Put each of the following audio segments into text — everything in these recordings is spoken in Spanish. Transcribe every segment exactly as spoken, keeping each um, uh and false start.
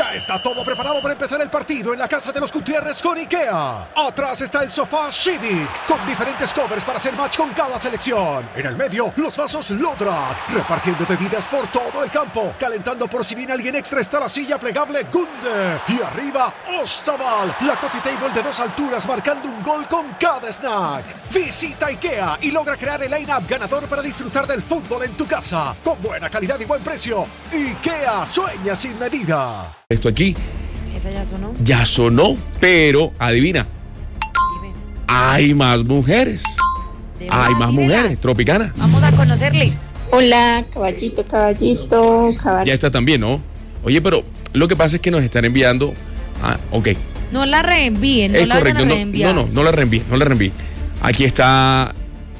Ya está todo preparado para empezar el partido en la casa de los Gutiérrez con IKEA. Atrás está el sofá Civic, con diferentes covers para hacer match con cada selección. En el medio, los vasos Lodrat, repartiendo bebidas por todo el campo. Calentando por si viene alguien extra está la silla plegable Gunde. Y arriba, Ostaval, la coffee table de dos alturas marcando un gol con cada snack. Visita IKEA y logra crear el line-up ganador para disfrutar del fútbol en tu casa. Con buena calidad y buen precio. IKEA, sueña sin medida. Esto aquí ¿Esa ya sonó? ya sonó, pero adivina, Dime. hay más mujeres. ¿De Hay verdad? más Dímelas. mujeres, Tropicana. Vamos a conocerles. Hola, caballito, caballito, caballito. Ya está también, ¿no? Oye, pero lo que pasa es que nos están enviando. Ah, ok. No la reenvíen, no Es la correcto. van a No, reenviar. no, no, no la reenvíe, no la reenvíe. Aquí está.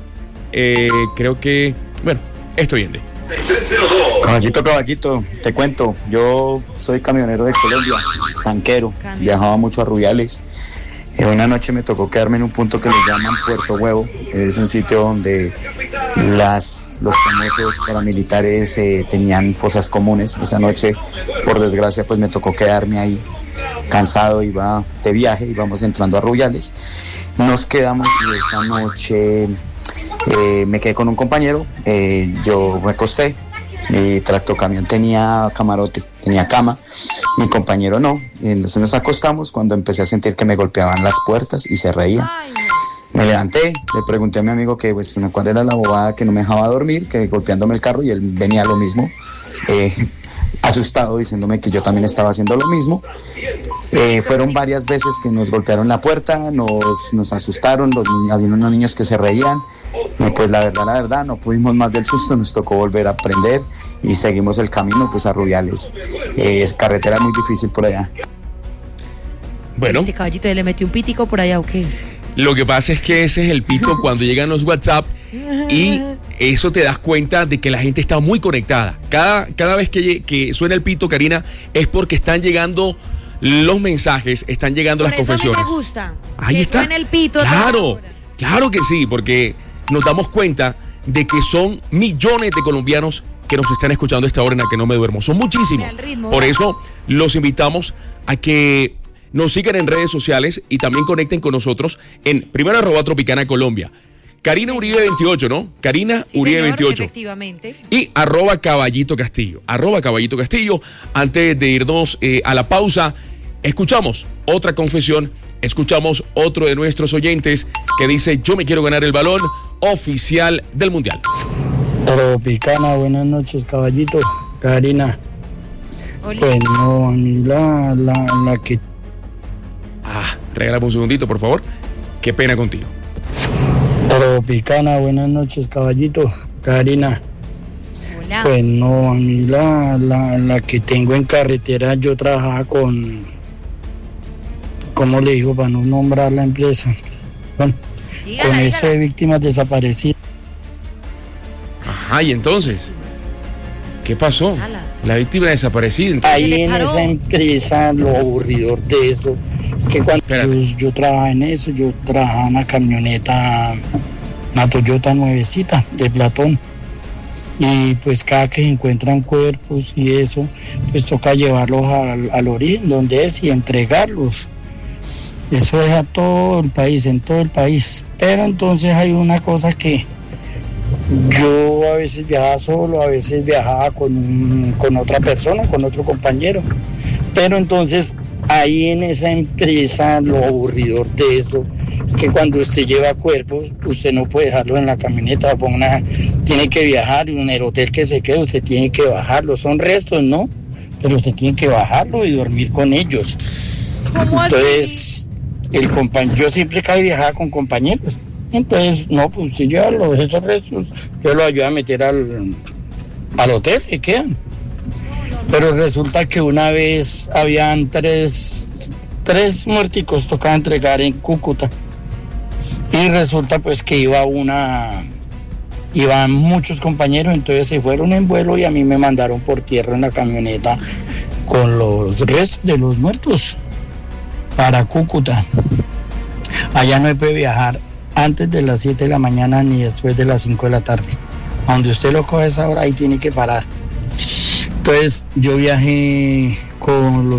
eh, creo que. Bueno, estoy bien. Caballito, caballito, te cuento, yo soy camionero de Colombia, tanquero, Cambio. viajaba mucho a Rubiales. Eh, una noche me tocó quedarme en un punto que le llaman Puerto Huevo, es un sitio donde las, los famosos paramilitares eh, tenían fosas comunes. Esa noche, por desgracia, pues me tocó quedarme ahí, cansado, iba de viaje, íbamos entrando a Rubiales. Nos quedamos y esa noche eh, me quedé con un compañero, eh, yo me acosté. Mi tractocamión tenía camarote, tenía cama, mi compañero no. Y entonces nos acostamos cuando empecé a sentir que me golpeaban las puertas y se reían. Ay, Me levanté, le pregunté a mi amigo que pues cuál era la bobada que no me dejaba dormir, que golpeándome el carro, y él venía lo mismo, eh, asustado, diciéndome que yo también estaba haciendo lo mismo. Eh, fueron varias veces que nos golpearon la puerta, nos, nos asustaron, los niños, había unos niños que se reían, y pues la verdad, la verdad, no pudimos más del susto, nos tocó volver a aprender y seguimos el camino pues a Rubiales. Eh, es carretera muy difícil por allá. Bueno, Este caballito le metió un pítico por allá, ¿o qué? lo que pasa es que ese es el pito cuando llegan los WhatsApp y eso te das cuenta de que la gente está muy conectada. Cada, cada vez que, que suena el pito, Karina, es porque están llegando los mensajes, están llegando Por las eso a mí confesiones. me gusta. Ahí que está. suene el pito. Claro, toda hora. claro que sí, porque nos damos cuenta de que son millones de colombianos que nos están escuchando a esta hora en la que no me duermo. Son muchísimos. Ve al ritmo, Por va. eso los invitamos a que nos sigan en redes sociales y también conecten con nosotros en primero arroba Tropicana Colombia. Karina Uribe veintiocho, ¿no? Karina Sí, Uribe señor, veintiocho. efectivamente. Y arroba Caballito Castillo. Arroba Caballito Castillo. Antes de irnos eh, a la pausa, escuchamos otra confesión. Escuchamos otro de nuestros oyentes que dice: yo me quiero ganar el balón oficial del Mundial. Tropicana, buenas noches, caballito. Karina, Oli. pues no, a mí la, la, la que Ah, regálame un segundito, por favor. Qué pena contigo. Tropicana, buenas noches, caballito. Karina, Hola. pues no, a mí la, la, la que tengo en carretera, yo trabajaba con, ¿cómo le digo para no nombrar la empresa? Bueno, Dígala, con dígala. eso de víctimas desaparecidas. Ajá, y entonces, ¿qué pasó? Ala. La víctima desaparecida. entonces- Ahí le en paró. esa empresa, lo aburridor de eso, es que cuando Espérate. yo, yo trabajaba en eso, yo trabajaba en una camioneta, una Toyota nuevecita de Platón. Y pues cada que se encuentran cuerpos y eso, pues toca llevarlos al, al origen, donde es, y entregarlos. Eso es a todo el país, en todo el país. Pero entonces hay una cosa que yo a veces viajaba solo, a veces viajaba con, un- con otra persona, con otro compañero. Pero entonces ahí en esa empresa, lo aburridor de eso es que cuando usted lleva cuerpos, usted no puede dejarlo en la camioneta, una, tiene que viajar, y en el hotel que se quede usted tiene que bajarlo. Son restos, ¿no? Pero usted tiene que bajarlo y dormir con ellos. ¿Cómo así? Entonces, el compañero, yo siempre caí viajaba con compañeros. Entonces, no, pues usted lleva los, esos restos, yo los ayudo a meter al, al hotel y quedan. Pero resulta que una vez habían tres, tres muerticos, tocaba entregar en Cúcuta. Y resulta pues que iba una, iban muchos compañeros, entonces se fueron en vuelo y a mí me mandaron por tierra en la camioneta con los restos de los muertos para Cúcuta. Allá no se puede viajar antes de las siete de la mañana ni después de las cinco de la tarde. A donde usted lo coge a esa hora, ahí tiene que parar. Entonces yo viajé con los